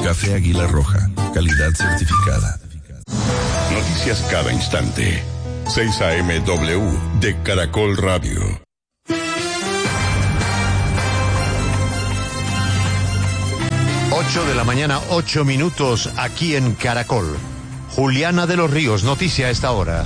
Café Águila Roja, calidad certificada. Noticias cada instante. 6 AM.W de Caracol Radio. 8 de la mañana, 8 minutos, aquí en Caracol. Juliana de los Ríos, noticia a esta hora.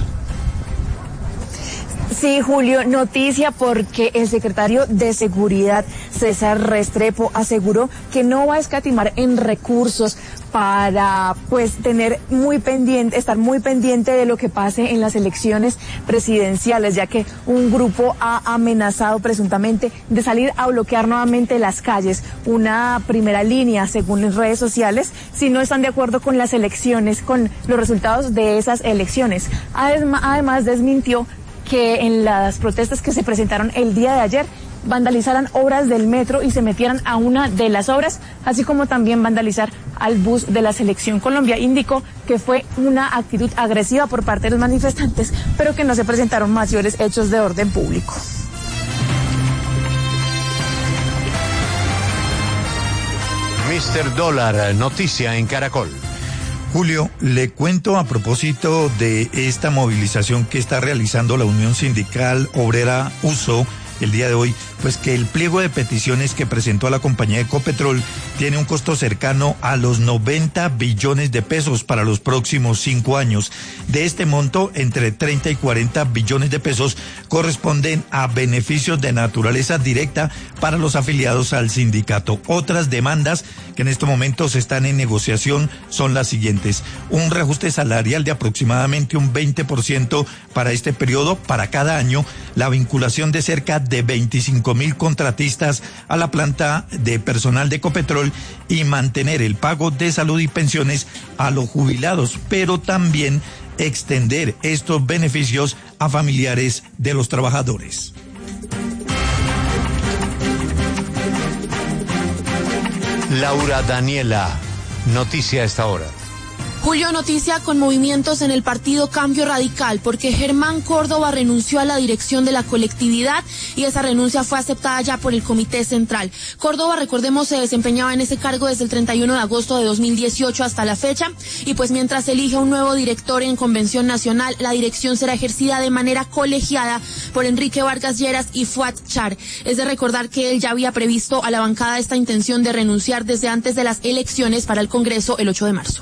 Sí, Julio, noticia porque el secretario de Seguridad, César Restrepo, aseguró que no va a escatimar en recursos para estar muy pendiente de lo que pase en las elecciones presidenciales, ya que un grupo ha amenazado presuntamente de salir a bloquear nuevamente las calles, una primera línea según las redes sociales, si no están de acuerdo con las elecciones, con los resultados de esas elecciones. Además desmintió que en las protestas que se presentaron el día de ayer vandalizaran obras del metro y se metieran a una de las obras, así como también vandalizar al bus de la Selección Colombia. Indicó que fue una actitud agresiva por parte de los manifestantes, pero que no se presentaron mayores hechos de orden público. Mr. Dólar, noticia en Caracol. Julio, le cuento a propósito de esta movilización que está realizando la Unión Sindical Obrera USO el día de hoy, pues que el pliego de peticiones que presentó a la compañía Ecopetrol tiene un costo cercano a los 90 billones de pesos para los próximos 5 años. De este monto, entre 30 y 40 billones de pesos corresponden a beneficios de naturaleza directa para los afiliados al sindicato. Otras demandas que en estos momentos están en negociación son las siguientes: un reajuste salarial de aproximadamente un 20% para este periodo, para cada año, la vinculación de cerca de 25,000 contratistas a la planta de personal de Ecopetrol y mantener el pago de salud y pensiones a los jubilados, pero también extender estos beneficios a familiares de los trabajadores. Laura Daniela, noticia a esta hora. Julio, noticia con movimientos en el partido Cambio Radical, porque Germán Córdoba renunció a la dirección de la colectividad y esa renuncia fue aceptada ya por el Comité Central. Córdoba, recordemos, se desempeñaba en ese cargo desde el 31 de agosto de 2018 hasta la fecha, y pues mientras elige un nuevo director en Convención Nacional, la dirección será ejercida de manera colegiada por Enrique Vargas Lleras y Fuad Char. Es de recordar que él ya había previsto a la bancada esta intención de renunciar desde antes de las elecciones para el Congreso el 8 de marzo.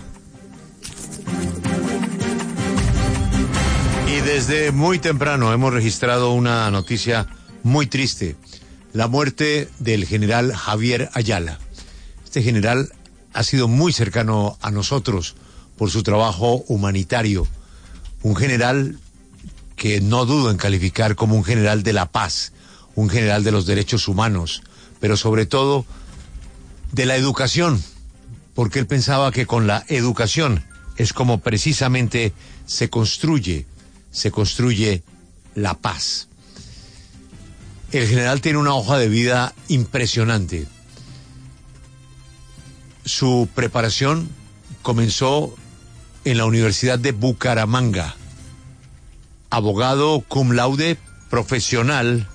Y desde muy temprano hemos registrado una noticia muy triste: la muerte del general Javier Ayala. Este general ha sido muy cercano a nosotros por su trabajo humanitario. Un general que no dudo en calificar como un general de la paz, un general de los derechos humanos, pero sobre todo de la educación, porque él pensaba que con la educación es como precisamente se construye la paz. El general tiene una hoja de vida impresionante. Su preparación comenzó en la Universidad de Bucaramanga. Abogado cum laude, profesional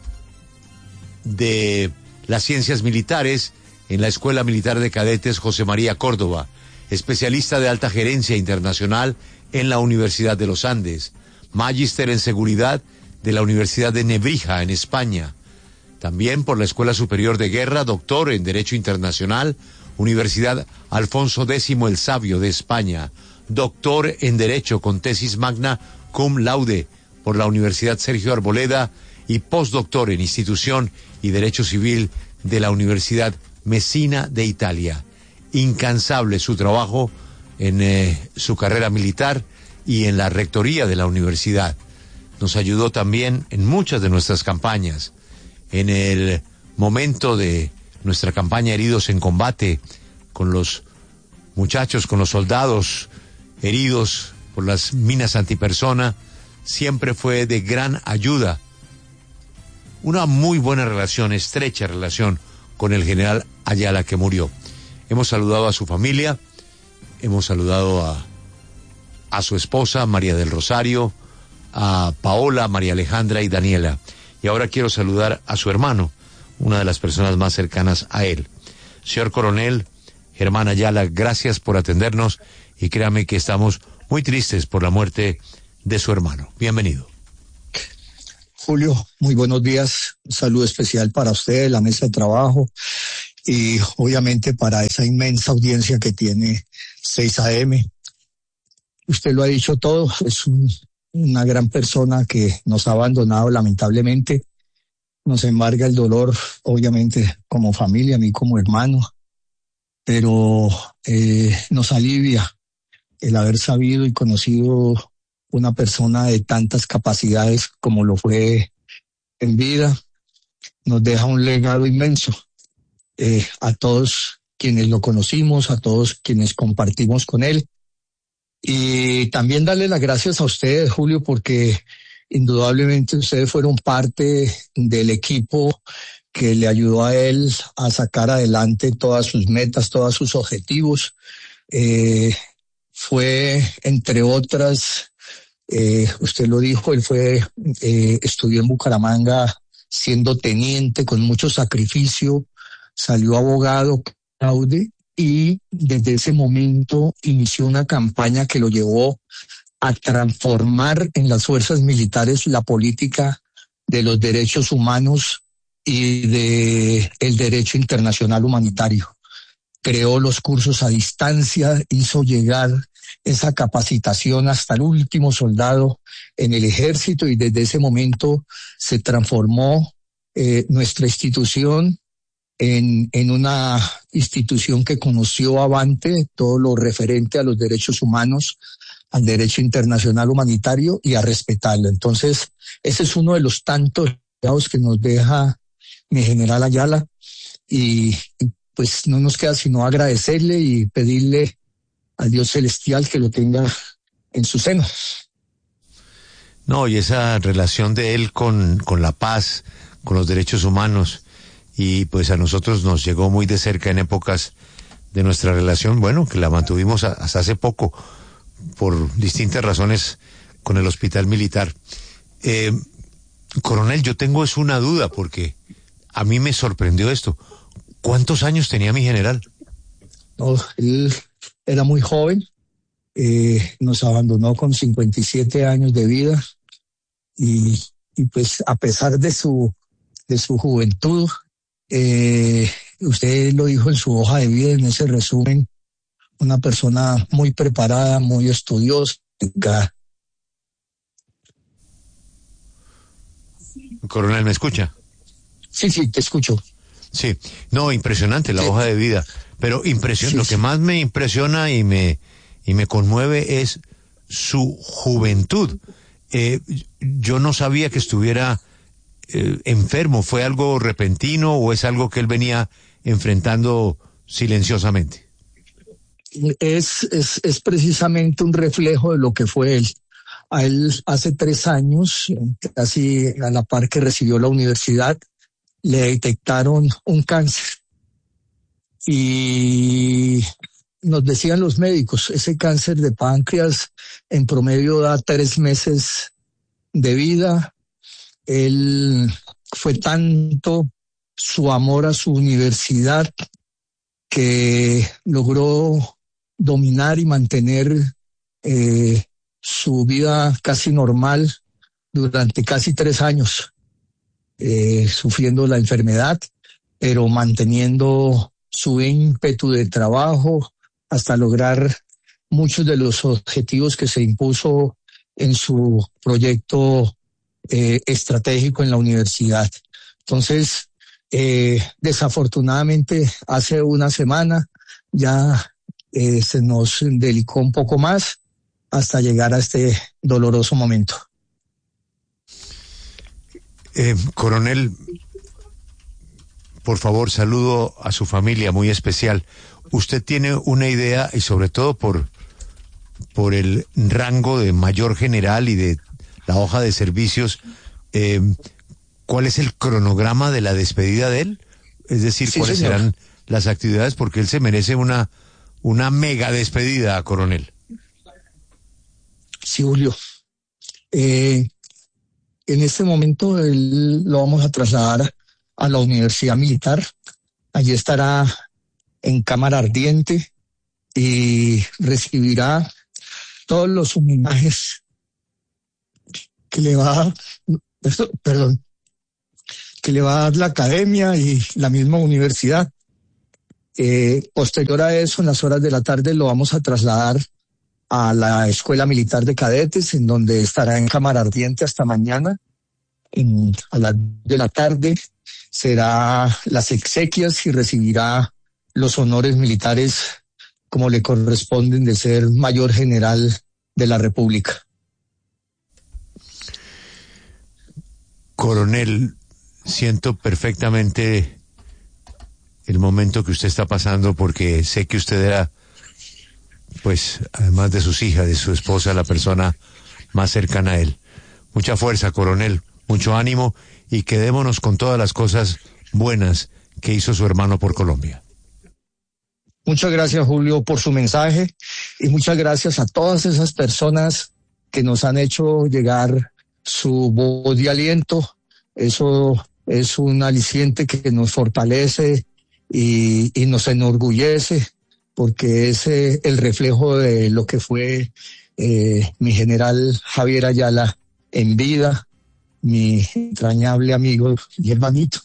de las ciencias militares en la Escuela Militar de Cadetes José María Córdoba. Especialista de alta gerencia internacional en la Universidad de los Andes. Magíster en seguridad de la Universidad de Nebrija, en España. También por la Escuela Superior de Guerra, doctor en Derecho Internacional, Universidad Alfonso X el Sabio de España. Doctor en Derecho con tesis magna cum laude por la Universidad Sergio Arboleda y postdoctor en Institución y Derecho Civil de la Universidad Messina de Italia. Incansable su trabajo en su carrera militar y en la rectoría de la universidad. Nos ayudó también en muchas de nuestras campañas. En el momento de nuestra campaña Heridos en Combate, con los muchachos, con los soldados heridos por las minas antipersona, siempre fue de gran ayuda. Una muy buena relación, estrecha relación con el general Ayala, que murió. Hemos saludado a su familia, hemos saludado a su esposa, María del Rosario, a Paola, María Alejandra y Daniela. Y ahora quiero saludar a su hermano, una de las personas más cercanas a él. Señor Coronel Germán Ayala, gracias por atendernos y créame que estamos muy tristes por la muerte de su hermano. Bienvenido. Julio, muy buenos días. Un saludo especial para usted, la mesa de trabajo y obviamente para esa inmensa audiencia que tiene 6 AM. Usted lo ha dicho todo, es una gran persona que nos ha abandonado lamentablemente. Nos embarga el dolor, obviamente, como familia, a mí como hermano, pero nos alivia el haber sabido y conocido una persona de tantas capacidades como lo fue en vida. Nos deja un legado inmenso a todos quienes lo conocimos, a todos quienes compartimos con él. Y también darle las gracias a ustedes, Julio, porque indudablemente ustedes fueron parte del equipo que le ayudó a él a sacar adelante todas sus metas, todos sus objetivos. Fue, entre otras, usted lo dijo, él estudió en Bucaramanga siendo teniente con mucho sacrificio, salió abogado, fraude, y desde ese momento inició una campaña que lo llevó a transformar en las fuerzas militares la política de los derechos humanos y de el derecho internacional humanitario. Creó los cursos a distancia, hizo llegar esa capacitación hasta el último soldado en el ejército y desde ese momento se transformó nuestra institución en una institución que conoció avante todo lo referente a los derechos humanos, al derecho internacional humanitario y a respetarlo. Entonces, ese es uno de los tantos legados que nos deja mi general Ayala y pues no nos queda sino agradecerle y pedirle al Dios celestial que lo tenga en su seno. No, y esa relación de él con la paz, con los derechos humanos, y pues a nosotros nos llegó muy de cerca en épocas de nuestra relación, bueno, que la mantuvimos hasta hace poco, por distintas razones con el hospital militar. Coronel, yo tengo una duda porque a mí me sorprendió esto. ¿Cuántos años tenía mi general? No, él era muy joven, nos abandonó con 57 años de vida y pues a pesar de su juventud, usted lo dijo en su hoja de vida, en ese resumen, una persona muy preparada, muy estudiosa. Coronel, ¿me escucha? Sí, te escucho. Sí, no, impresionante la hoja de vida, pero lo que más me impresiona y me conmueve es su juventud. Yo no sabía que estuviera enfermo. ¿Fue algo repentino o es algo que él venía enfrentando silenciosamente? Es precisamente un reflejo de lo que fue él. A él hace 3 años, casi a la par que recibió la universidad, le detectaron un cáncer. Y nos decían los médicos, ese cáncer de páncreas en promedio da 3 meses de vida. Él fue tanto su amor a su universidad que logró dominar y mantener su vida casi normal durante casi 3 años, sufriendo la enfermedad, pero manteniendo su ímpetu de trabajo hasta lograr muchos de los objetivos que se impuso en su proyecto estratégico en la universidad. Entonces, desafortunadamente, hace una semana ya se nos delicó un poco más hasta llegar a este doloroso momento. Coronel, por favor, saludo a su familia muy especial. ¿Usted tiene una idea, y sobre todo por el rango de mayor general y de la hoja de servicios, cuál es el cronograma de la despedida de él? Es decir, Sí, ¿cuáles señor. serán las actividades? Porque él se merece una mega despedida, coronel. Sí, Julio. En este momento lo vamos a trasladar a la Universidad Militar. Allí estará en cámara ardiente y recibirá todos los homenajes que le va a dar, que le va a dar la academia y la misma universidad. Posterior a eso, en las horas de la tarde, lo vamos a trasladar a la Escuela Militar de Cadetes, en donde estará en cámara ardiente hasta mañana. A las de la tarde será las exequias y recibirá los honores militares como le corresponden de ser mayor general de la República. Coronel, siento perfectamente el momento que usted está pasando, porque sé que usted era, pues, además de sus hijas, de su esposa, la persona más cercana a él. Mucha fuerza, coronel, mucho ánimo, y quedémonos con todas las cosas buenas que hizo su hermano por Colombia. Muchas gracias, Julio, por su mensaje, y muchas gracias a todas esas personas que nos han hecho llegar su voz de aliento. Eso es un aliciente que nos fortalece y nos enorgullece, porque es el reflejo de lo que fue mi general Javier Ayala en vida, mi entrañable amigo y hermanito.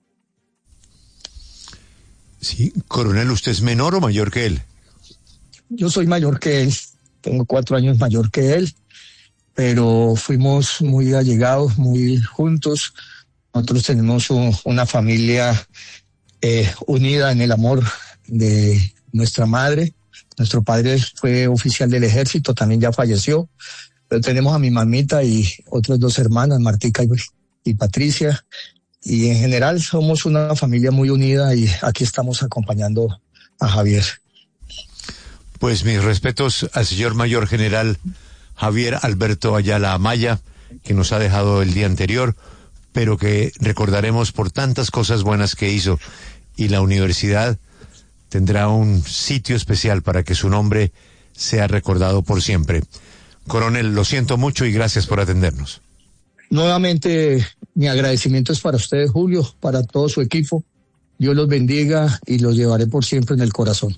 Sí, coronel, ¿usted es menor o mayor que él? Yo soy mayor que él, tengo 4 años mayor que él, pero fuimos muy allegados, muy juntos. Nosotros tenemos una familia unida en el amor de nuestra madre. Nuestro padre fue oficial del ejército, también ya falleció, pero tenemos a mi mamita y otras 2 hermanas, Martica y Patricia, y en general somos una familia muy unida, y aquí estamos acompañando a Javier. Pues mis respetos al señor mayor general Javier Alberto Ayala Amaya, que nos ha dejado el día anterior, pero que recordaremos por tantas cosas buenas que hizo, y la universidad tendrá un sitio especial para que su nombre sea recordado por siempre. Coronel, lo siento mucho y gracias por atendernos. Nuevamente, mi agradecimiento es para ustedes, Julio, para todo su equipo. Dios los bendiga y los llevaré por siempre en el corazón.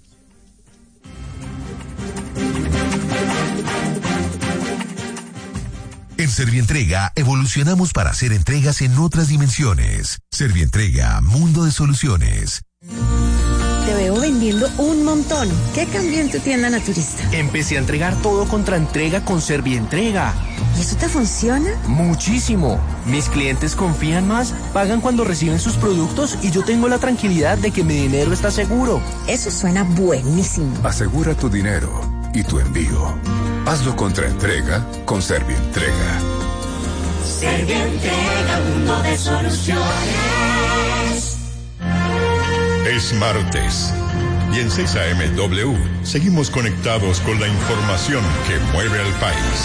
En Servientrega evolucionamos para hacer entregas en otras dimensiones. Servientrega, mundo de soluciones. Te veo vendiendo un montón. ¿Qué cambió en tu tienda naturista? Empecé a entregar todo contra entrega con Servientrega. ¿Y eso te funciona? Muchísimo. Mis clientes confían más, pagan cuando reciben sus productos, y yo tengo la tranquilidad de que mi dinero está seguro. Eso suena buenísimo. Asegura tu dinero y tu envío. Hazlo contra entrega con Servientrega. Servientrega, mundo de soluciones. Es martes y en 6am seguimos conectados con la información que mueve al país.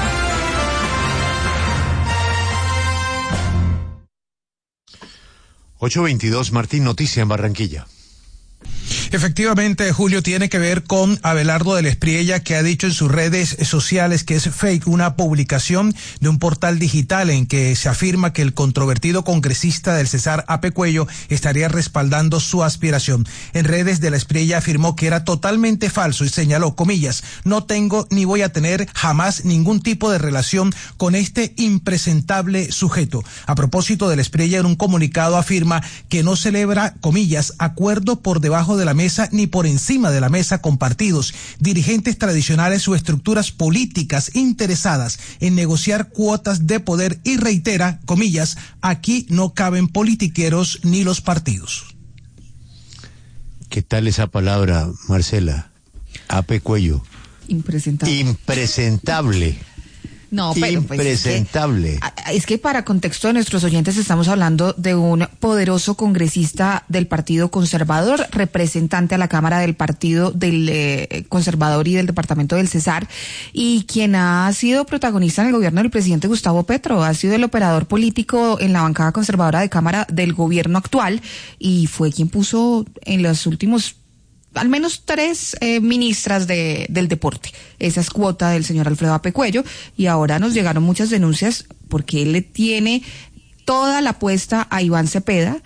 ...8:22, Martín, noticia en Barranquilla. Efectivamente, Julio, tiene que ver con Abelardo del Espriella, que ha dicho en sus redes sociales que es fake una publicación de un portal digital en que se afirma que el controvertido congresista del Cesar Ape Cuello estaría respaldando su aspiración. En redes del Espriella afirmó que era totalmente falso y señaló, comillas, no tengo ni voy a tener jamás ningún tipo de relación con este impresentable sujeto. A propósito del Espriella, en un comunicado afirma que no celebra, comillas, acuerdo por debajo de la mesa ni por encima de la mesa con partidos, dirigentes tradicionales o estructuras políticas interesadas en negociar cuotas de poder, y reitera, comillas, aquí no caben politiqueros ni los partidos. ¿Qué tal esa palabra, Marcela? Ape Cuello. Impresentable. Impresentable. No, pero impresentable. Pues es que para contexto de nuestros oyentes estamos hablando de un poderoso congresista del Partido Conservador, representante a la Cámara del Partido del Conservador y del Departamento del Cesar, y quien ha sido protagonista en el gobierno del presidente Gustavo Petro, ha sido el operador político en la bancada conservadora de Cámara del gobierno actual, y fue quien puso en los últimos al menos 3 ministras del deporte. Esa es cuota del señor Alfredo Ape Cuello, y ahora nos llegaron muchas denuncias porque él le tiene toda la apuesta a Iván Cepeda,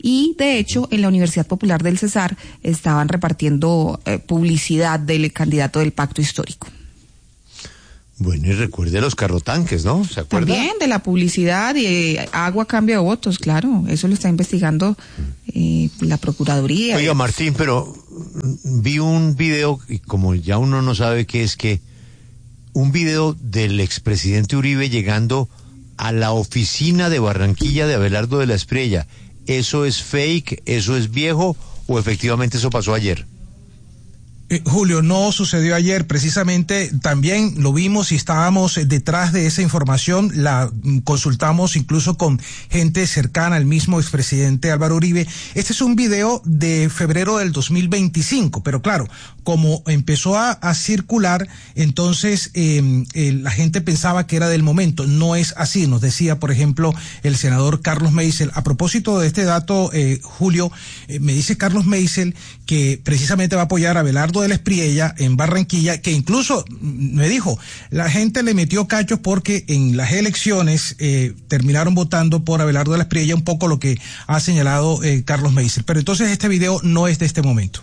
y de hecho en la Universidad Popular del Cesar estaban repartiendo publicidad del candidato del Pacto Histórico. Bueno, y recuerde los carrotanques, ¿no? ¿Se acuerda? También de la publicidad y agua a cambio de votos, claro. Eso lo está investigando la Procuraduría. Oiga, Martín, pero vi un video, y como ya uno no sabe qué es, que un video del expresidente Uribe llegando a la oficina de Barranquilla de Abelardo de la Espriella. ¿Eso es fake? ¿Eso es viejo? ¿O efectivamente eso pasó ayer? Julio, no sucedió ayer, precisamente también lo vimos y estábamos detrás de esa información, la consultamos incluso con gente cercana al mismo expresidente Álvaro Uribe. Este es un video de febrero del 2025, pero claro, como empezó a circular, entonces la gente pensaba que era del momento. No es así, nos decía, por ejemplo, el senador Carlos Meisel. A propósito de este dato, Julio, me dice Carlos Meisel que precisamente va a apoyar a Abelardo de la Espriella en Barranquilla, que incluso me dijo, la gente le metió cachos porque en las elecciones terminaron votando por Abelardo de la Espriella, un poco lo que ha señalado Carlos Meisel. Pero entonces este video no es de este momento.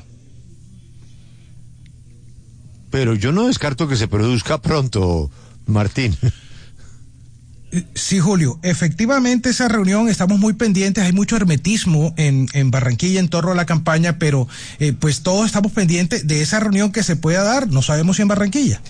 Pero yo no descarto que se produzca pronto, Martín. Sí, Julio, efectivamente esa reunión estamos muy pendientes, hay mucho hermetismo en Barranquilla en torno a la campaña, pero pues todos estamos pendientes de esa reunión que se pueda dar, no sabemos si en Barranquilla.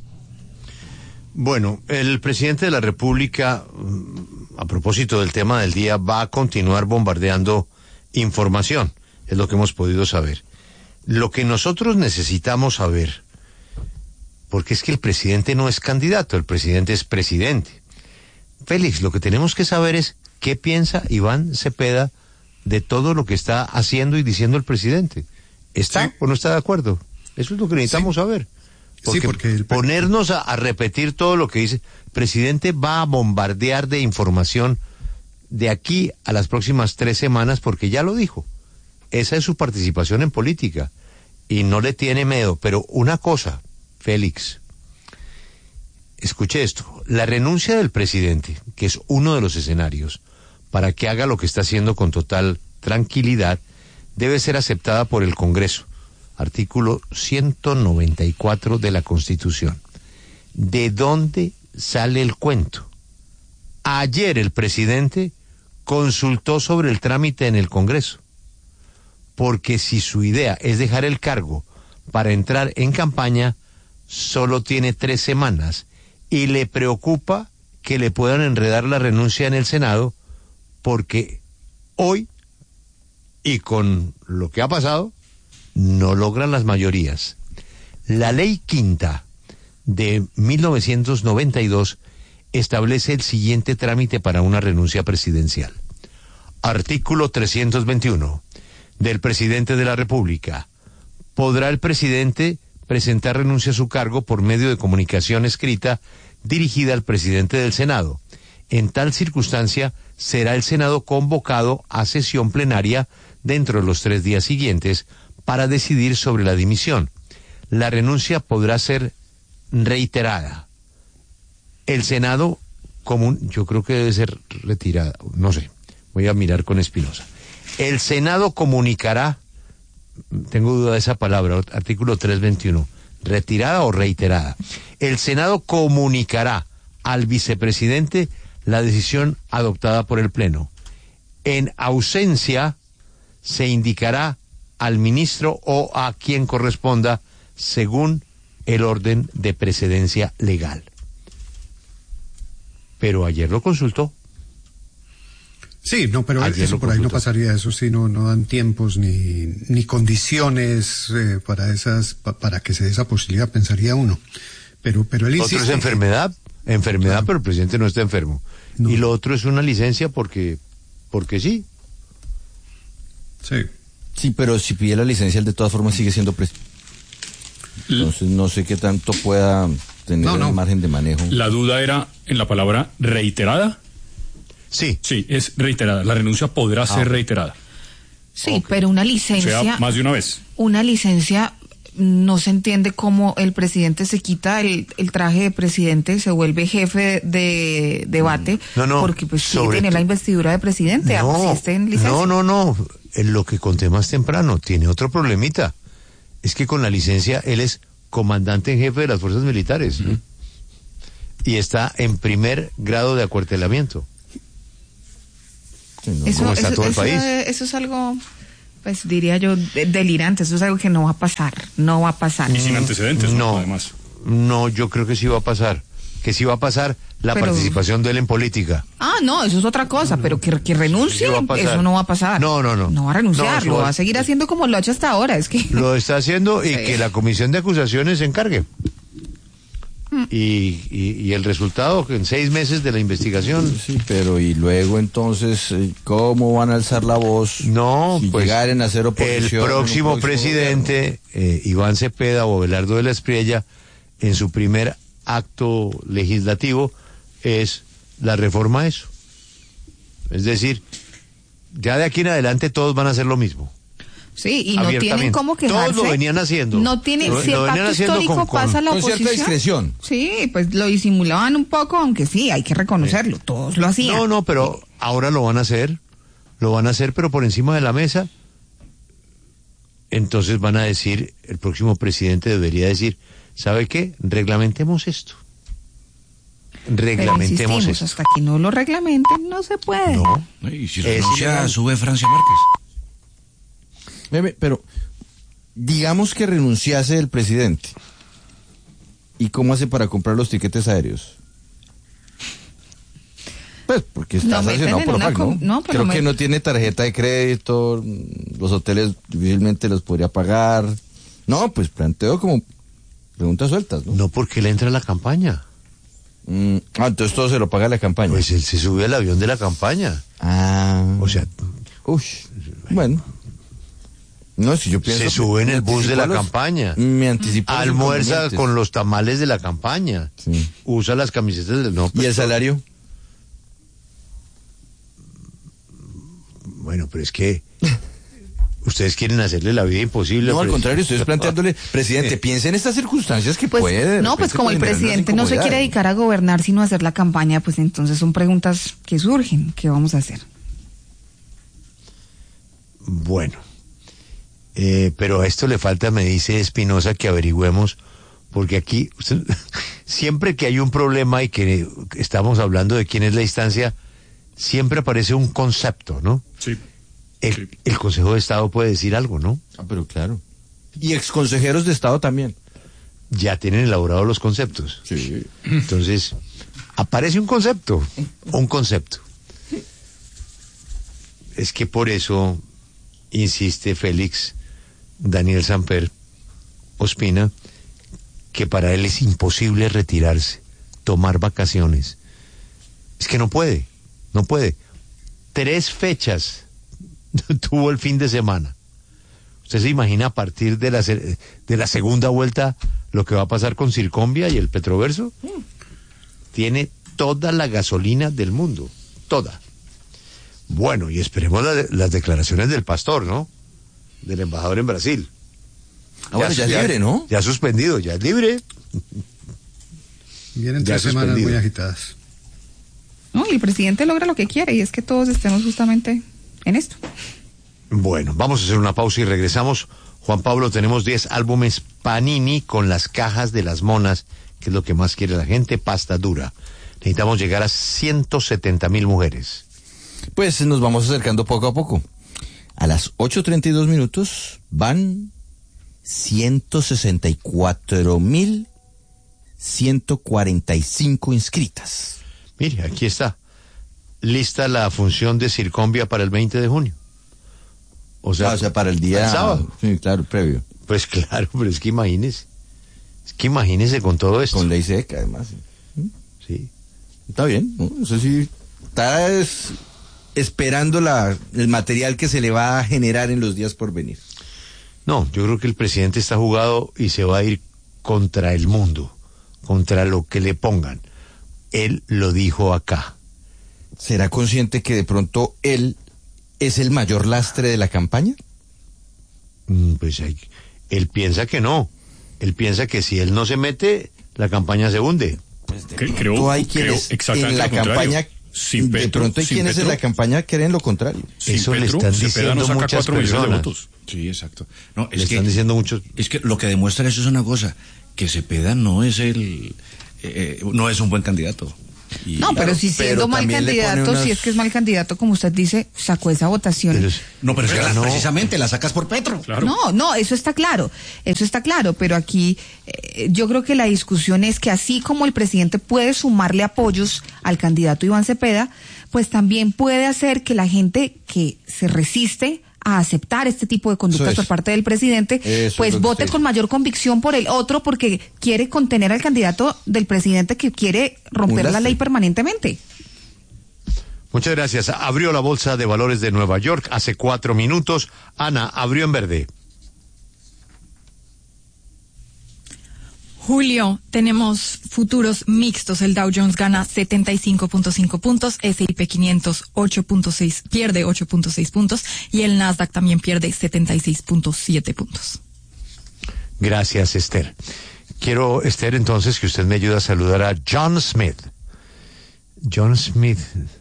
Bueno, el presidente de la República, a propósito del tema del día, va a continuar bombardeando información, es lo que hemos podido saber. Lo que nosotros necesitamos saber, porque es que el presidente no es candidato, el presidente es presidente. Félix, lo que tenemos que saber es qué piensa Iván Cepeda de todo lo que está haciendo y diciendo el presidente. ¿Está o no está de acuerdo? Eso es lo que necesitamos saber. Porque ponernos a repetir todo lo que dice el presidente va a bombardear de información de aquí a las próximas 3 semanas, porque ya lo dijo. Esa es su participación en política y no le tiene miedo. Pero una cosa, Félix, escuche esto, la renuncia del presidente, que es uno de los escenarios para que haga lo que está haciendo con total tranquilidad, debe ser aceptada por el Congreso. Artículo 194 de la Constitución. ¿De dónde sale el cuento? Ayer el presidente consultó sobre el trámite en el Congreso, porque si su idea es dejar el cargo para entrar en campaña, solo tiene 3 semanas, y le preocupa que le puedan enredar la renuncia en el Senado, porque hoy, y con lo que ha pasado, no logran las mayorías. La ley quinta de 1992 establece el siguiente trámite para una renuncia presidencial. Artículo 321. Del presidente de la República. Podrá el presidente presentar renuncia a su cargo por medio de comunicación escrita dirigida al presidente del Senado. En tal circunstancia, será el Senado convocado a sesión plenaria dentro de los 3 días siguientes para decidir sobre la dimisión. La renuncia podrá ser reiterada. El Senado común, yo creo que debe ser retirada, no sé, voy a mirar con Espinosa. El Senado comunicará, tengo duda de esa palabra, artículo 321, retirada o reiterada. El Senado comunicará al vicepresidente la decisión adoptada por el Pleno. En ausencia, se indicará al ministro o a quien corresponda según el orden de precedencia legal. Pero ayer lo consultó. Sí, no, pero eso por ahí no pasaría, eso sí, no dan tiempos ni condiciones para que se dé esa posibilidad, pensaría uno. Pero él insiste. Otro es enfermedad, claro. Pero el presidente no está enfermo. No. Y lo otro es una licencia porque sí. Sí. Sí, pero si pide la licencia, él de todas formas sigue siendo presidente. Entonces no sé qué tanto pueda tener el margen de manejo. La duda era en la palabra reiterada. Sí. Sí, es reiterada. La renuncia podrá ser reiterada. Sí, pero una licencia... O sea, más de una vez. Una licencia no se entiende cómo el presidente se quita el traje de presidente, se vuelve jefe de debate, porque pues sí tiene la investidura de presidente, así esté en licencia. No, en lo que conté más temprano, tiene otro problemita, es que con la licencia él es comandante en jefe de las fuerzas militares, y está en primer grado de acuartelamiento. Eso es algo, pues diría yo, delirante. Eso es algo que no va a pasar. Y sin antecedentes, ¿no? Además. No, yo creo que sí va a pasar. Que sí va a pasar la participación de él en política. No, eso es otra cosa, pero que renuncie, eso no va a pasar. No. No va a renunciar, lo va a seguir haciendo como lo ha hecho hasta ahora. Es que lo está haciendo y que la comisión de acusaciones se encargue. Y el resultado en 6 meses de la investigación. Sí, pero y luego entonces, ¿cómo van a alzar la voz? No, si pues llegaren a hacer oposición, el próximo presidente, Iván Cepeda o Abelardo de la Espriella, en su primer acto legislativo es la reforma a eso. Es decir, ya de aquí en adelante todos van a hacer lo mismo. Sí, y no tienen cómo quejarse. Todos lo venían haciendo. No tienen, si el pacto histórico pasa a la oposición. Con cierta discreción. Sí, pues lo disimulaban un poco, aunque sí, hay que reconocerlo, todos lo hacían. No, pero ahora lo van a hacer, pero por encima de la mesa. Entonces van a decir, el próximo presidente debería decir, ¿sabe qué? Reglamentemos esto. Reglamentemos esto. Hasta que no lo reglamenten, no se puede. No. Y si renuncia, sube Francia Márquez. Pero digamos que renunciase el presidente. ¿Y cómo hace para comprar los tiquetes aéreos? Pues porque está sancionado por FAC, ¿no? Creo que no tiene tarjeta de crédito, los hoteles difícilmente los podría pagar. No, pues planteo como preguntas sueltas, ¿no? No, porque le entra a la campaña. Entonces todo se lo paga la campaña. Pues él se sube al avión de la campaña. O sea... Bueno... No, si yo pienso... Se sube en el bus de la campaña. Me anticipo. Almuerza con los tamales de la campaña. Sí. Usa las camisetas del... No, ¿y el salario? Bueno, pero es que... Ustedes quieren hacerle la vida imposible. No, al contrario, estoy planteándole, presidente, piense en estas circunstancias que puede... No, pues como el presidente no se quiere dedicar a gobernar sino a hacer la campaña, pues entonces son preguntas que surgen. ¿Qué vamos a hacer? Bueno... pero a esto le falta, me dice Espinosa, que averigüemos, porque aquí, siempre que hay un problema y que estamos hablando de quién es la instancia, siempre aparece un concepto, ¿no? Sí. El Consejo de Estado puede decir algo, ¿no? Pero claro. Y exconsejeros de Estado también. Ya tienen elaborados los conceptos. Sí. Entonces, aparece un concepto. Es que por eso insiste Félix Daniel Samper Ospina, que para él es imposible retirarse, tomar vacaciones. Es que no puede. 3 fechas tuvo el fin de semana. ¿Usted se imagina a partir de la segunda vuelta lo que va a pasar con Circombia y el Petroverso? Tiene toda la gasolina del mundo, toda. Bueno, y esperemos las declaraciones del pastor, ¿no? Del embajador en Brasil. Bueno, ya es libre, ¿no? Ya suspendido, ya es libre. Vienen 3 semanas muy agitadas. No, y el presidente logra lo que quiere, y es que todos estemos justamente en esto. Bueno, vamos a hacer una pausa y regresamos. Juan Pablo, tenemos 10 álbumes Panini con las cajas de las monas, que es lo que más quiere la gente, pasta dura. Necesitamos llegar a 170,000 mujeres. Pues nos vamos acercando poco a poco. A las 8:32 van 164,145 inscritas. Mire, aquí está. Lista la función de Circombia para el 20 de junio. O sea, para el día... el sábado. Sí, claro, previo. Pues claro, pero es que imagínese con todo esto. Con ley seca, además. Sí. Está bien, ¿no? Eso sí, está esperando el material que se le va a generar en los días por venir. No, yo creo que el presidente está jugado y se va a ir contra el mundo, contra lo que le pongan. Él lo dijo acá. ¿Será consciente que de pronto él es el mayor lastre de la campaña? Pues Él piensa que no. Él piensa que si él no se mete, la campaña se hunde. Creo exactamente en la campaña. Sin Petro, de pronto hay quienes en la campaña creen lo contrario. Eso Petro, le están diciendo muchas personas. Sí, exacto. No, le están diciendo muchos. Es que lo que demuestra eso es una cosa, que Cepeda no es no es un buen candidato. Y no, pero si siendo mal candidato, si es que es mal candidato, como usted dice, sacó esa votación. Pero es que precisamente la sacas por Petro. Claro. No, eso está claro, pero aquí yo creo que la discusión es que así como el presidente puede sumarle apoyos al candidato Iván Cepeda, pues también puede hacer que la gente que se resiste a aceptar este tipo de conductas por parte del presidente, pues vote con mayor convicción por el otro porque quiere contener al candidato del presidente que quiere romper la ley permanentemente. Muchas gracias. Abrió la Bolsa de Valores de Nueva York hace 4 minutos. Ana, abrió en verde. Julio, tenemos futuros mixtos. El Dow Jones gana 75.5 puntos, S&P 500 pierde 8.6 puntos y el Nasdaq también pierde 76.7 puntos. Gracias, Esther. Quiero, Esther, entonces, que usted me ayude a saludar a John Smith. John Smith,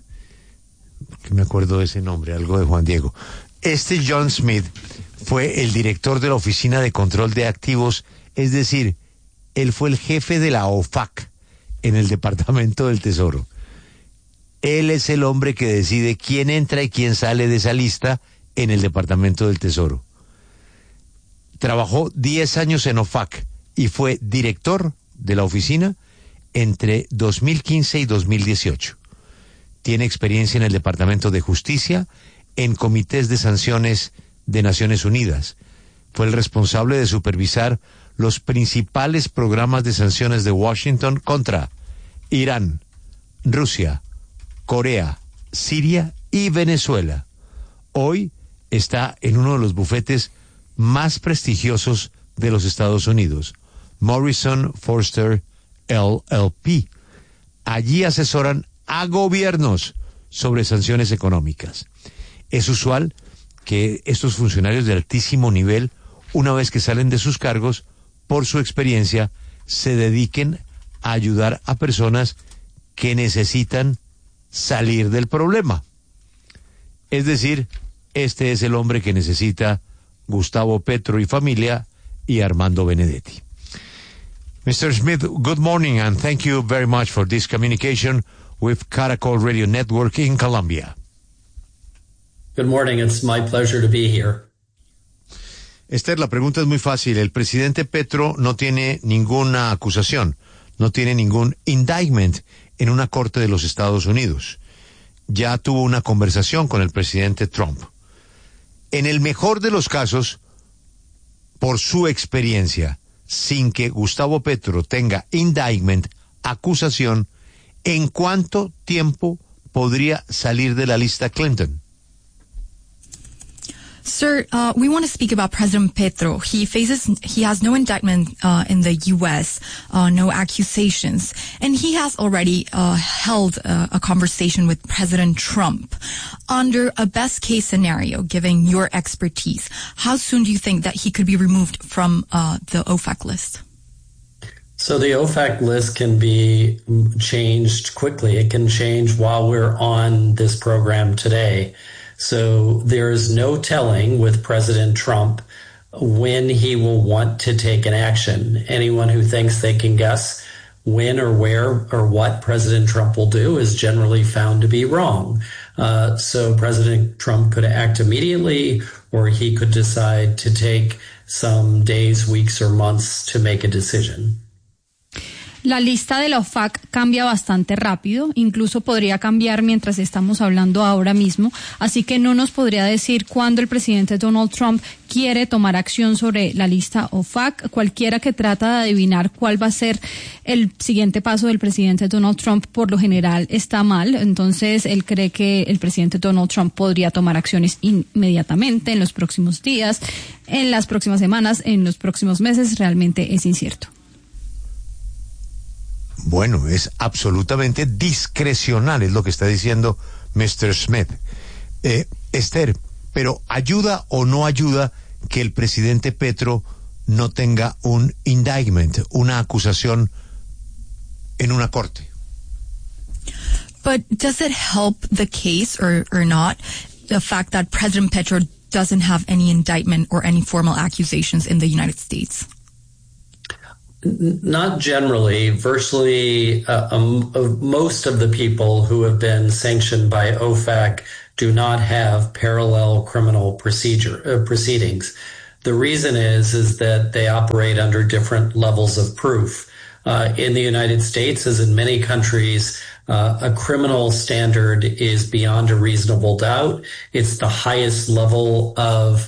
que me acuerdo de ese nombre, algo de Juan Diego. Este John Smith fue el director de la Oficina de Control de Activos, es decir, él fue el jefe de la OFAC en el Departamento del Tesoro. Él es el hombre que decide quién entra y quién sale de esa lista en el Departamento del Tesoro. Trabajó 10 años en OFAC y fue director de la oficina entre 2015 y 2018. Tiene experiencia en el Departamento de Justicia, en comités de sanciones de Naciones Unidas. Fue el responsable de supervisar los principales programas de sanciones de Washington contra Irán, Rusia, Corea, Siria y Venezuela. Hoy está en uno de los bufetes más prestigiosos de los Estados Unidos, Morrison Foerster LLP. Allí asesoran a gobiernos sobre sanciones económicas. Es usual que estos funcionarios de altísimo nivel, una vez que salen de sus cargos, por su experiencia, se dediquen a ayudar a personas que necesitan salir del problema. Es decir, este es el hombre que necesita Gustavo Petro y familia y Armando Benedetti. Mr. Smith, good morning and thank you very much for this communication with Caracol Radio Network in Colombia. Good morning, it's my pleasure to be here. Esther, la pregunta es muy fácil. El presidente Petro no tiene ninguna acusación, no tiene ningún indictment en una corte de los Estados Unidos. Ya tuvo una conversación con el presidente Trump. En el mejor de los casos, por su experiencia, sin que Gustavo Petro tenga indictment, acusación, ¿en cuánto tiempo podría salir de la lista Clinton? Sir, we want to speak about President Petro. He has no indictment in the U.S., no accusations, and he has already held a conversation with President Trump. Under a best case scenario, given your expertise, how soon do you think that he could be removed from the OFAC list? So the OFAC list can be changed quickly. It can change while we're on this program today. So there is no telling with President Trump when he will want to take an action. Anyone who thinks they can guess when or where or what President Trump will do is generally found to be wrong. So President Trump could act immediately, or he could decide to take some days, weeks, or months to make a decision. La lista de la OFAC cambia bastante rápido, incluso podría cambiar mientras estamos hablando ahora mismo, así que no nos podría decir cuándo el presidente Donald Trump quiere tomar acción sobre la lista OFAC. Cualquiera que trata de adivinar cuál va a ser el siguiente paso del presidente Donald Trump, por lo general está mal. Entonces, él cree que el presidente Donald Trump podría tomar acciones inmediatamente, en los próximos días, en las próximas semanas, en los próximos meses. Realmente es incierto. Bueno, es absolutamente discrecional, es lo que está diciendo Mr. Smith. Esther, pero ¿ayuda o no ayuda que el presidente Petro no tenga un indictment, una acusación en una corte. But does it help the case or not, the fact that President Petro doesn't have any indictment or any formal accusations in the United States? Not generally. Virtually most of the people who have been sanctioned by OFAC do not have parallel criminal proceedings. The reason is that they operate under different levels of proof. In the United States, as in many countries, a criminal standard is beyond a reasonable doubt. It's the highest level of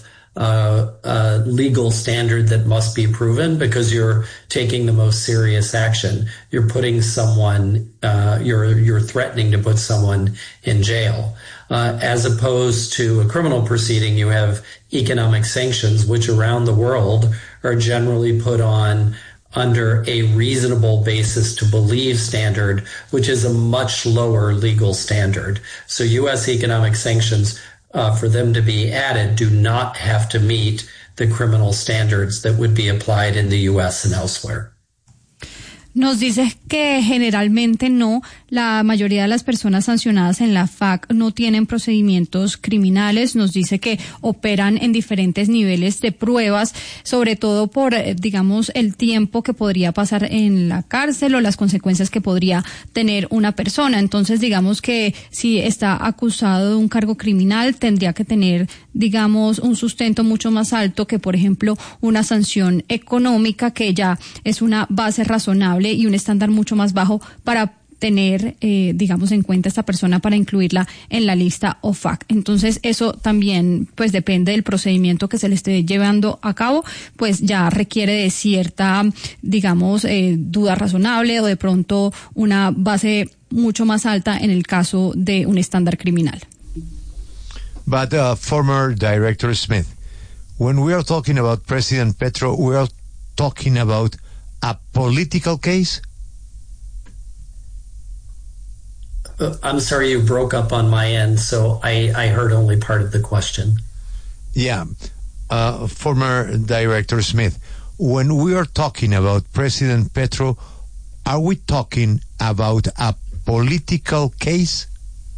legal standard that must be proven because you're taking the most serious action. You're putting someone, you're threatening to put someone in jail. As opposed to a criminal proceeding, you have economic sanctions, which around the world are generally put on under a reasonable basis to believe standard, which is a much lower legal standard. So U.S. economic sanctions, for them to be added, do not have to meet the criminal standards that would be applied in the U.S. and elsewhere. Nos dice que generalmente no, la mayoría de las personas sancionadas en la FAC no tienen procedimientos criminales. Nos dice que operan en diferentes niveles de pruebas, sobre todo por, digamos, el tiempo que podría pasar en la cárcel o las consecuencias que podría tener una persona. Entonces, digamos que si está acusado de un cargo criminal, tendría que tener, digamos, un sustento mucho más alto que, por ejemplo, una sanción económica, que ya es una base razonable y un estándar mucho más bajo para tener, digamos, en cuenta a esta persona para incluirla en la lista OFAC. Entonces, eso también, pues, depende del procedimiento que se le esté llevando a cabo, pues ya requiere de cierta, digamos, duda razonable o de pronto una base mucho más alta en el caso de un estándar criminal. But former Director Smith, when we are talking about President Petro, we are talking about a political case? I'm sorry, you broke up on my end, so I heard only part of the question. Yeah. Former Director Smith, when we are talking about President Petro, are we talking about a political case?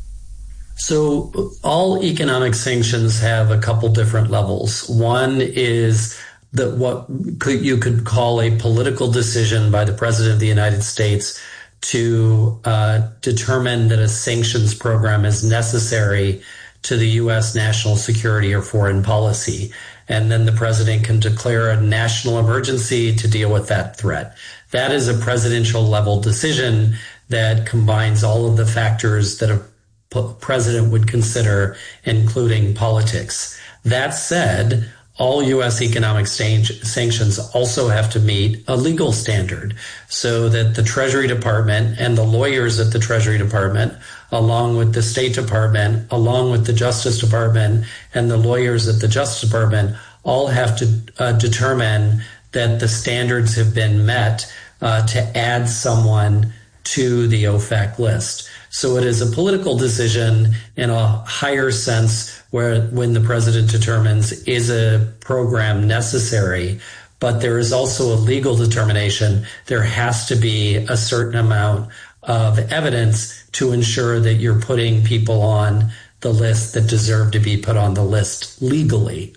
So all economic sanctions have a couple different levels. One is what you could call a political decision by the President of the United States to determine that a sanctions program is necessary to the U.S. national security or foreign policy. And then the President can declare a national emergency to deal with that threat. That is a presidential level decision that combines all of the factors that a President would consider, including politics. That said, all U.S. economic sanctions also have to meet a legal standard so that the Treasury Department and the lawyers at the Treasury Department, along with the State Department, along with the Justice Department and the lawyers at the Justice Department, all have to determine that the standards have been met to add someone to the OFAC list. So it is a political decision in a higher sense when the president determines is a program necessary, but there is also a legal determination. There has to be a certain amount of evidence to ensure that you're putting people on the list that deserve to be put on the list legally.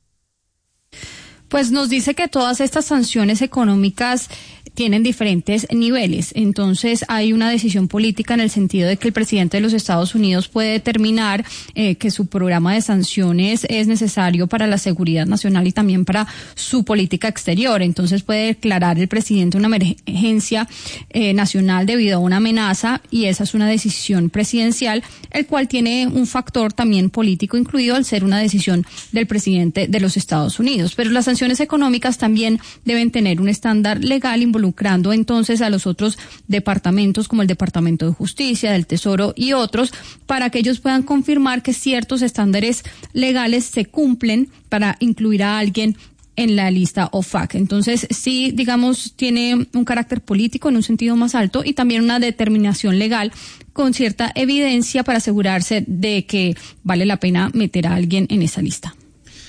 Pues nos dice que todas estas sanciones económicas tienen diferentes niveles. Entonces hay una decisión política en el sentido de que el presidente de los Estados Unidos puede determinar que su programa de sanciones es necesario para la seguridad nacional y también para su política exterior. Entonces puede declarar el presidente una emergencia nacional debido a una amenaza, y esa es una decisión presidencial, el cual tiene un factor también político incluido al ser una decisión del presidente de los Estados Unidos. Pero las sanciones económicas también deben tener un estándar legal involucrando entonces a los otros departamentos como el Departamento de Justicia, del Tesoro y otros, para que ellos puedan confirmar que ciertos estándares legales se cumplen para incluir a alguien en la lista OFAC. Entonces, sí, digamos, tiene un carácter político en un sentido más alto y también una determinación legal con cierta evidencia para asegurarse de que vale la pena meter a alguien en esa lista.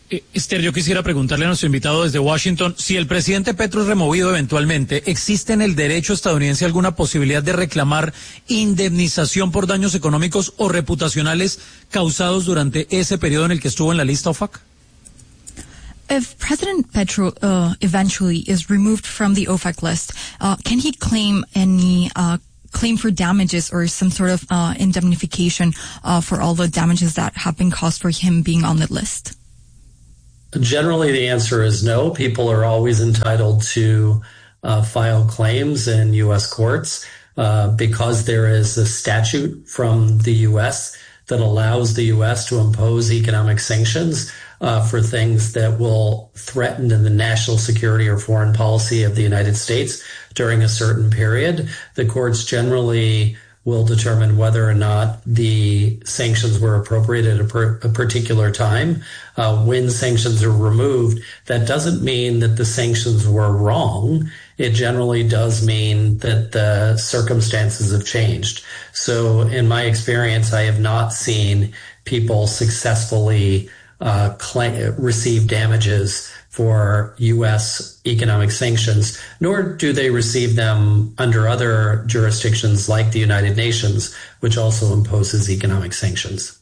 Esther, yo quisiera preguntarle a nuestro invitado desde Washington, si el presidente Petro es removido eventualmente, ¿existe en el derecho estadounidense alguna posibilidad de reclamar indemnización por daños económicos o reputacionales causados durante ese periodo en el que estuvo en la lista OFAC? If President Petro eventually is removed from the OFAC list, can he claim any claim for damages or some sort of indemnification for all the damages that have been caused for him being on the list? Generally, the answer is no. People are always entitled to file claims in U.S. courts because there is a statute from the U.S. that allows the U.S. to impose economic sanctions for things that will threaten the national security or foreign policy of the United States during a certain period. The courts generally will determine whether or not the sanctions were appropriate at a particular time. When sanctions are removed, that doesn't mean that the sanctions were wrong. It generally does mean that the circumstances have changed. So in my experience, I have not seen people successfully receive damages for U.S. economic sanctions, nor do they receive them under other jurisdictions like the United Nations, which also imposes economic sanctions.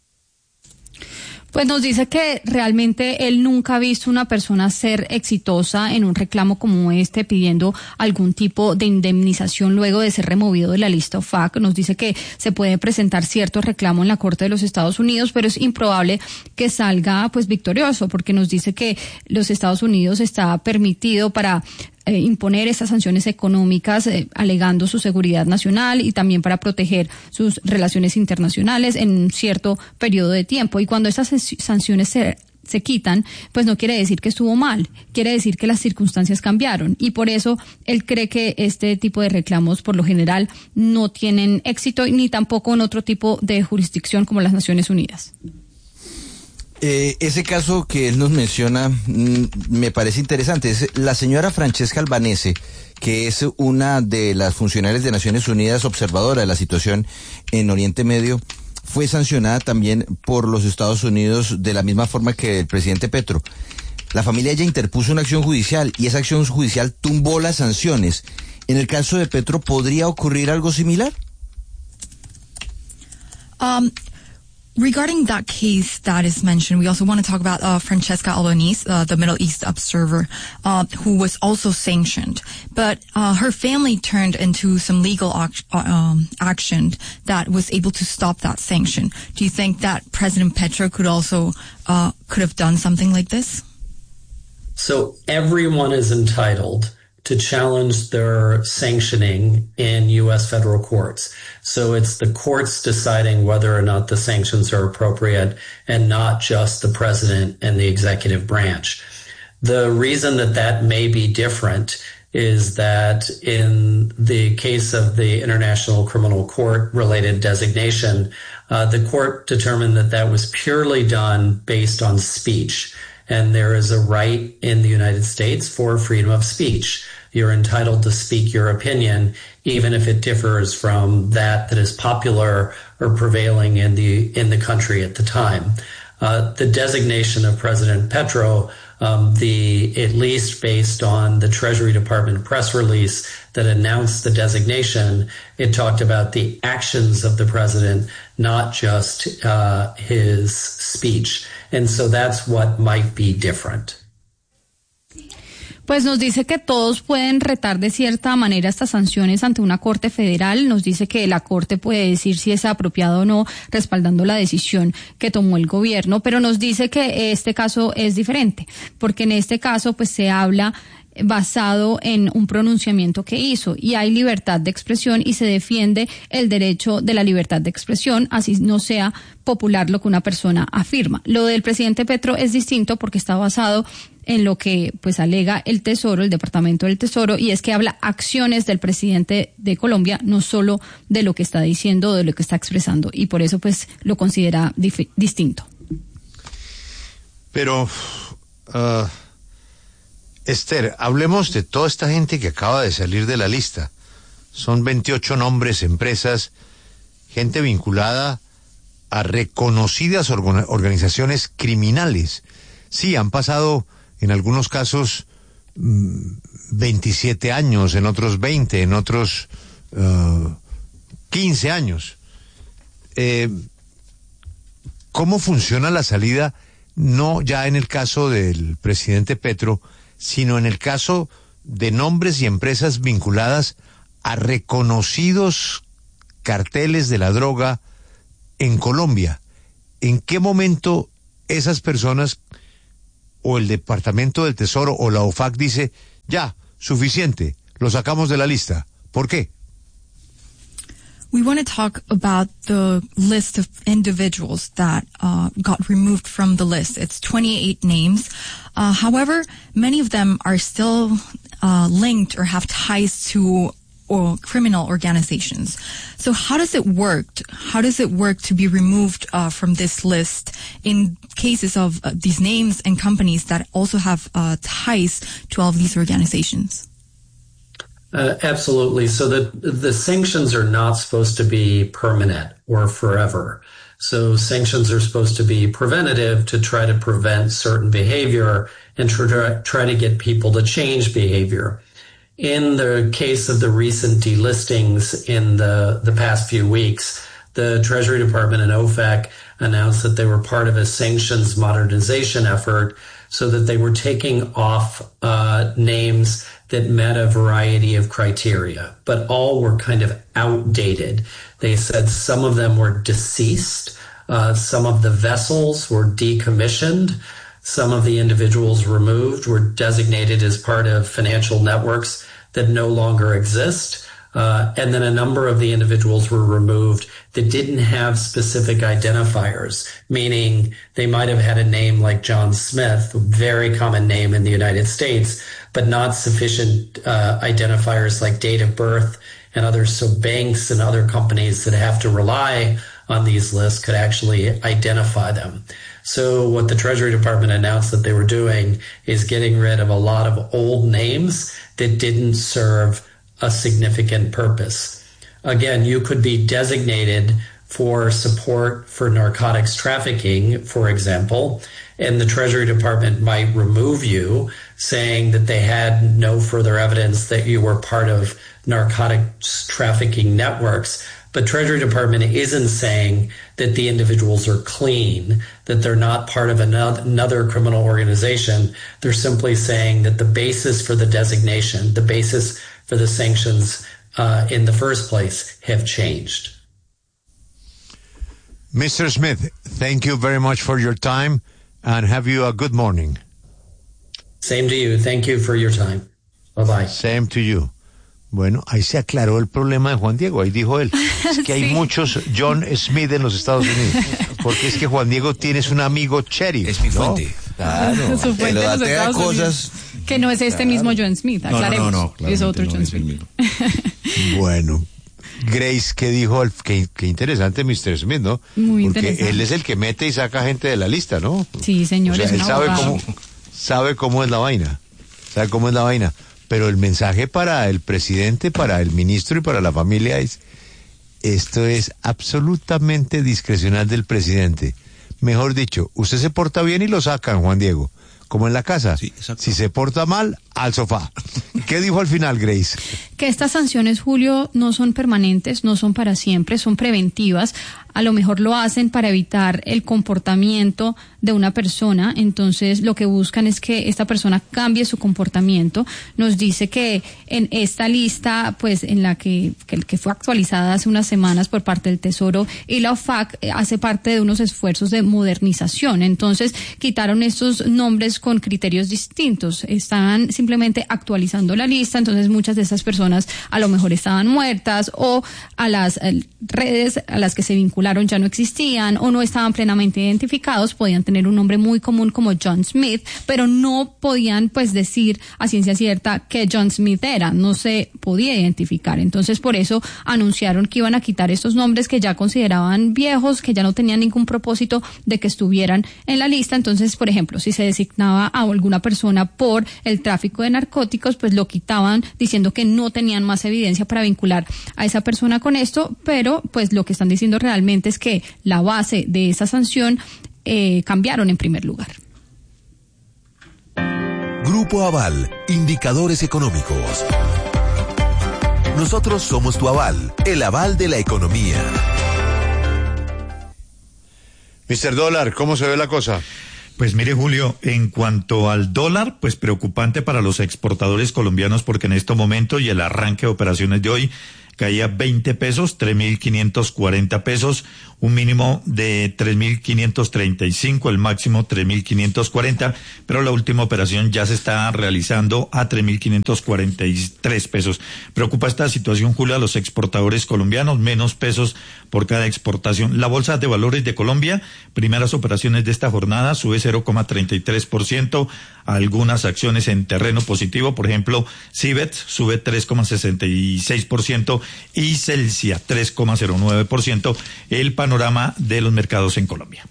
Pues nos dice que realmente él nunca ha visto una persona ser exitosa en un reclamo como este pidiendo algún tipo de indemnización luego de ser removido de la lista OFAC. Nos dice que se puede presentar cierto reclamo en la Corte de los Estados Unidos, pero es improbable que salga pues victorioso, porque nos dice que los Estados Unidos está permitido para imponer esas sanciones económicas alegando su seguridad nacional y también para proteger sus relaciones internacionales en un cierto periodo de tiempo. Y cuando estas sanciones se quitan, pues no quiere decir que estuvo mal, quiere decir que las circunstancias cambiaron. Y por eso él cree que este tipo de reclamos por lo general no tienen éxito ni tampoco en otro tipo de jurisdicción como las Naciones Unidas. Ese caso que él nos menciona me parece interesante. Es la señora Francesca Albanese, que es una de las funcionarias de Naciones Unidas observadora de la situación en Oriente Medio, fue sancionada también por los Estados Unidos de la misma forma que el presidente Petro. La familia ella interpuso una acción judicial y esa acción judicial tumbó las sanciones. ¿En el caso de Petro podría ocurrir algo similar? Regarding that case that is mentioned, we also want to talk about Francesca Albanese, the Middle East observer, who was also sanctioned. But her family turned into some legal action that was able to stop that sanction. Do you think that President Petro could also could have done something like this? So everyone is entitled to challenge their sanctioning in U.S. federal courts. So it's the courts deciding whether or not the sanctions are appropriate and not just the president and the executive branch. The reason that may be different is that in the case of the International Criminal Court related designation, the court determined that was purely done based on speech. And there is a right in the United States for freedom of speech. You're entitled to speak your opinion, even if it differs from that is popular or prevailing in the country at the time. The designation of President Petro, at least based on the Treasury Department press release that announced the designation, it talked about the actions of the president, not just his speech. And so that's what might be different. Pues nos dice que todos pueden retar de cierta manera estas sanciones ante una corte federal. Nos dice que la corte puede decir si es apropiado o no, respaldando la decisión que tomó el gobierno, pero nos dice que este caso es diferente, porque en este caso pues se habla basado en un pronunciamiento que hizo y hay libertad de expresión y se defiende el derecho de la libertad de expresión, así no sea popular lo que una persona afirma. Lo del presidente Petro es distinto porque está basado en lo que pues alega el Tesoro, el Departamento del Tesoro, y es que habla acciones del presidente de Colombia, no solo de lo que está diciendo o de lo que está expresando, y por eso pues lo considera distinto. Pero Esther, hablemos de toda esta gente que acaba de salir de la lista. Son 28 nombres, empresas, gente vinculada a reconocidas organizaciones criminales. Sí, han pasado en algunos casos 27 años, en otros 20, en otros 15 años. ¿Cómo funciona la salida? No ya en el caso del presidente Petro, sino en el caso de nombres y empresas vinculadas a reconocidos carteles de la droga en Colombia. ¿En qué momento esas personas o el Departamento del Tesoro o la OFAC dice, ya, suficiente, lo sacamos de la lista? ¿Por qué? We want to talk about the list of individuals that got removed from the list. It's 28 names. However, many of them are still linked or have ties to criminal organizations. So how does it work? How does it work to be removed from this list in cases of these names and companies that also have ties to all of these organizations? Absolutely. So the sanctions are not supposed to be permanent or forever. So sanctions are supposed to be preventative to try to prevent certain behavior and try to get people to change behavior. In the case of the recent delistings in the past few weeks, the Treasury Department and OFAC announced that they were part of a sanctions modernization effort so that they were taking off names that met a variety of criteria, but all were kind of outdated. They said some of them were deceased, some of the vessels were decommissioned, some of the individuals removed were designated as part of financial networks that no longer exist, and then a number of the individuals were removed that didn't have specific identifiers, meaning they might have had a name like John Smith, a very common name in the United States, but not sufficient identifiers like date of birth and others. So banks and other companies that have to rely on these lists could actually identify them. So what the Treasury Department announced that they were doing is getting rid of a lot of old names that didn't serve a significant purpose. Again, you could be designated for support for narcotics trafficking, for example, and the Treasury Department might remove you, saying that they had no further evidence that you were part of narcotics trafficking networks. But Treasury Department isn't saying that the individuals are clean, that they're not part of another criminal organization. They're simply saying that the basis for the designation, the basis for the sanctions in the first place have changed. Mr. Smith, thank you very much for your time and have you a good morning. Same to you. Thank you for your time. Bye-bye. Same to you. Bueno, ahí se aclaró el problema de Juan Diego. Ahí dijo él, es que hay muchos John Smith en los Estados Unidos. Porque es que Juan Diego tienes un amigo sheriff. Es mi fuente. Claro. Su fuente en los Estados Unidos. Que no es este mismo John Smith, aclaremos. No, es otro John Smith. Bueno, Grace, ¿qué dijo? Qué interesante Mr. Smith, ¿no? Muy porque interesante. Él es el que mete y saca gente de la lista, ¿no? Sí, señor, o sea, es él un sabe cómo es la vaina. Sabe cómo es la vaina. Pero el mensaje para el presidente, para el ministro y para la familia es, esto es absolutamente discrecional del presidente. Mejor dicho, usted se porta bien y lo sacan, Juan Diego. Como en la casa. Sí, exacto. Si se porta mal, al sofá. ¿Qué dijo al final, Grace? Que estas sanciones, Julio, no son permanentes, no son para siempre, son preventivas. A lo mejor lo hacen para evitar el comportamiento de una persona. Entonces, lo que buscan es que esta persona cambie su comportamiento. Nos dice que en esta lista, pues, en la que fue actualizada hace unas semanas por parte del Tesoro y la OFAC, hace parte de unos esfuerzos de modernización. Entonces, quitaron estos nombres con criterios distintos. Estaban simplemente actualizando la lista. Entonces, muchas de esas personas a lo mejor estaban muertas o a las redes a las que se vincularon ya no existían o no estaban plenamente identificados, podían tener un nombre muy común como John Smith, pero no podían pues decir a ciencia cierta que John Smith era, no se podía identificar. Entonces por eso anunciaron que iban a quitar estos nombres que ya consideraban viejos, que ya no tenían ningún propósito de que estuvieran en la lista. Entonces, por ejemplo, si se designaba a alguna persona por el tráfico de narcóticos, pues lo quitaban diciendo que no tenían más evidencia para vincular a esa persona con esto, pero pues lo que están diciendo realmente es que la base de esa sanción cambiaron en primer lugar. Grupo Aval, indicadores económicos. Nosotros somos tu aval, el aval de la economía. Mr. Dólar, ¿cómo se ve la cosa? Pues mire, Julio, en cuanto al dólar, pues preocupante para los exportadores colombianos porque en este momento y el arranque de operaciones de hoy caía 20 pesos, 3.540 pesos, un mínimo de 3.535, el máximo 3.540, pero la última operación ya se está realizando a 3.543 pesos. Preocupa esta situación, Julio, a los exportadores colombianos, menos pesos por cada exportación. La Bolsa de Valores de Colombia, primeras operaciones de esta jornada, sube 0,33%, algunas acciones en terreno positivo, por ejemplo, Cibet sube 3,66% y Celsia 3,09%, el panorama de los mercados en Colombia.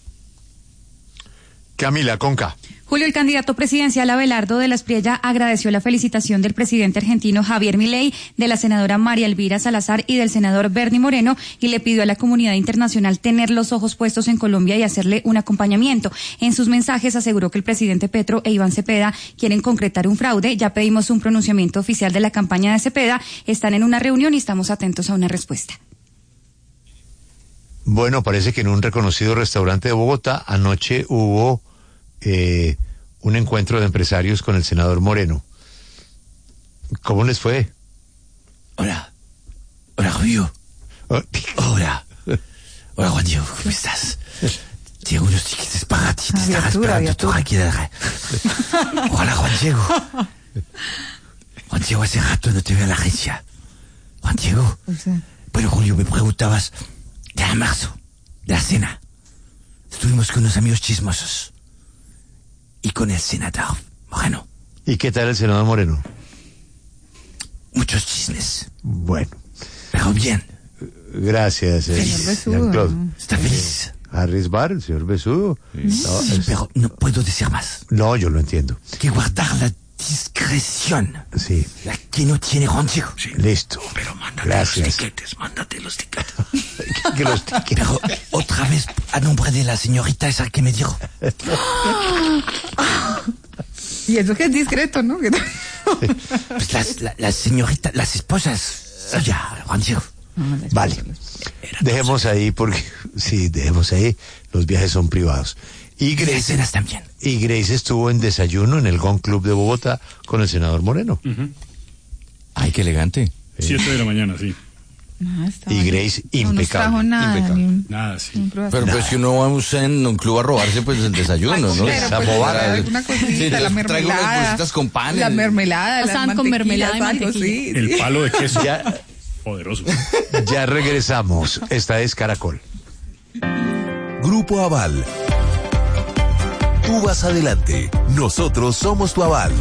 Camila Conca. Julio, el candidato presidencial Abelardo de la Espriella agradeció la felicitación del presidente argentino Javier Milei, de la senadora María Elvira Salazar y del senador Bernie Moreno, y le pidió a la comunidad internacional tener los ojos puestos en Colombia y hacerle un acompañamiento. En sus mensajes aseguró que el presidente Petro e Iván Cepeda quieren concretar un fraude. Ya pedimos un pronunciamiento oficial de la campaña de Cepeda. Están en una reunión y estamos atentos a una respuesta. Bueno, parece que en un reconocido restaurante de Bogotá anoche hubo un encuentro de empresarios con el senador Moreno. ¿Cómo les fue? Hola, Julio. Hola, Juan Diego, ¿cómo estás? Tengo unos tickets para ti, te estaba esperando tú aquí. Hola, Juan Diego. Juan Diego, hace rato no te veo en la agencia. Juan Diego. Bueno, Julio, me preguntabas de marzo, de la cena. Estuvimos con unos amigos chismosos. Y con el senador Moreno. ¿Y qué tal el senador Moreno? Muchos chismes. Bueno. Pero bien. Gracias, señor Besudo. ¿Está feliz? Harris Bar, el señor Besudo. Sí, pero no puedo decir más. No, yo lo entiendo. Hay que guardar la discreción. Sí. La que no tiene Juan Diego. Sí. Listo. Pero mándate los tiquetes. Que los tiquetes. Pero otra vez a nombre de la señorita esa que me dijo. Y eso que es discreto, ¿no? Pues las señoritas, las esposas. Ya, Juan Diego. Vale. Dejemos ahí porque dejemos ahí. Los viajes son privados. Y Grace también. Y Grace estuvo en desayuno en el Gong Club de Bogotá con el senador Moreno. Ay, qué elegante. 7 de la mañana, sí. Y Grace impecable. No nos trajo nada. Impecable. Nada, sí. Pero pues si uno va en un club a robarse, pues el desayuno, ¿no? Alguna cosita, la mermelada. Traigo unas bolsitas con pan. La mermelada, las con mermelada y mantequilla. Sí. El palo de queso. Poderoso. Ya regresamos. Esta es Caracol. Grupo Aval. Tú vas adelante. Nosotros somos tu aval.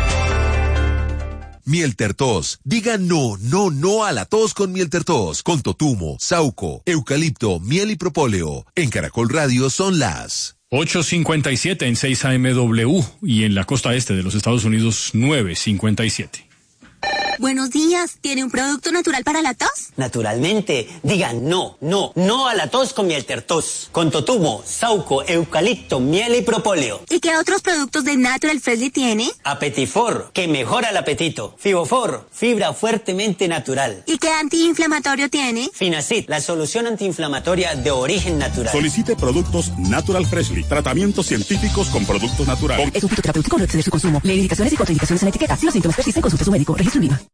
Miel Tertos. Diga no a la tos con Miel Tertos. Con totumo, sauco, eucalipto, miel y propóleo. En Caracol Radio son las 8:57 en 6 AMW y en la costa este de los Estados Unidos 9:57. Buenos días, ¿tiene un producto natural para la tos? Naturalmente, diga no a la tos con Miel Tertos, con totumo, sauco, eucalipto, miel y propóleo. ¿Y qué otros productos de Natural Freshly tiene? Apetifor, que mejora el apetito. Fibofor, fibra fuertemente natural. ¿Y qué antiinflamatorio tiene? Finacid, la solución antiinflamatoria de origen natural. Solicite productos Natural Freshly, tratamientos científicos con productos naturales. Es un fitoterapéutico, no exceder su consumo. Lee indicaciones y contraindicaciones en la etiqueta. Si los síntomas persisten, consulte a su médico. Registro en Lima.